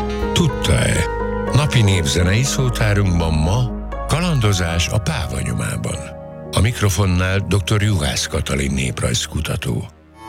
Tudta-e? Napi népzenei szótárunkban ma kalandozás a Páva nyomában. A mikrofonnál dr. Juhász Katalin néprajzkutató.